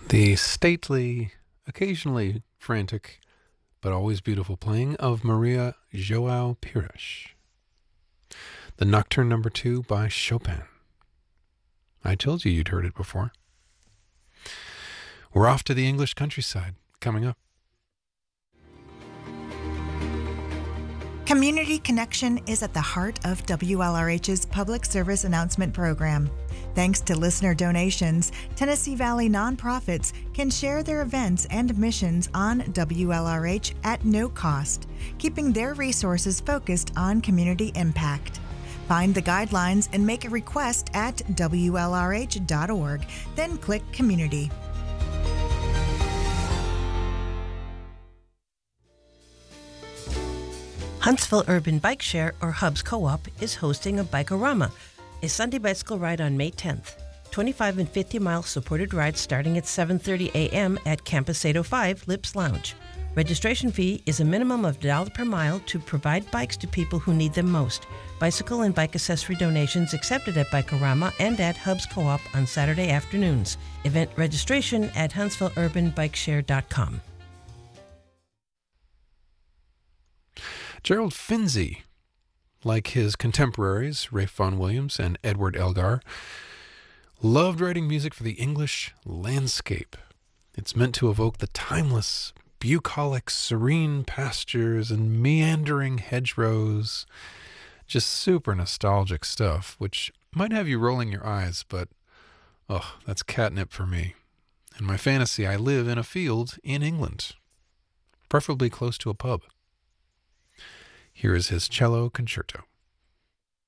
The stately, occasionally frantic, but always beautiful playing of Maria João Pires. The Nocturne Number 2 by Chopin. I told you you'd heard it before. We're off to the English countryside, coming up. Community Connection is at the heart of WLRH's public service announcement program. Thanks to listener donations, Tennessee Valley nonprofits can share their events and missions on WLRH at no cost, keeping their resources focused on community impact. Find the guidelines and make a request at WLRH.org, then click Community. Huntsville Urban Bike Share, or Hubs Co-op, is hosting a Bike-O-Rama, a Sunday bicycle ride on May 10th. 25 and 50-mile supported rides starting at 7:30 a.m. at Campus 805 Lips Lounge. Registration fee is a minimum of $1 per mile to provide bikes to people who need them most. Bicycle and bike accessory donations accepted at Bike-O-Rama and at Hubs Co-op on Saturday afternoons. Event registration at HuntsvilleUrbanBikeShare.com. Gerald Finzi, like his contemporaries Rafe Vaughan Williams and Edward Elgar, loved writing music for the English landscape. It's meant to evoke the timeless, bucolic, serene pastures and meandering hedgerows. Just super nostalgic stuff, which might have you rolling your eyes, but, oh, that's catnip for me. In my fantasy, I live in a field in England, preferably close to a pub. Here is his cello concerto.